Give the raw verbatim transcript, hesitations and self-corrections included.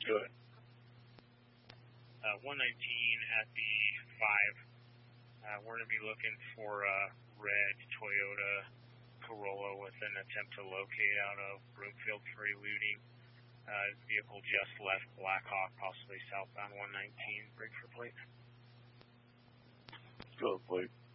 Good. Uh, one nineteen at the five. Uh, we're going to be looking for a red Toyota Corolla with an attempt to locate out of Broomfield for eluding. Uh, vehicle just left Blackhawk, possibly southbound one nineteen. Break for plate. Go to plate.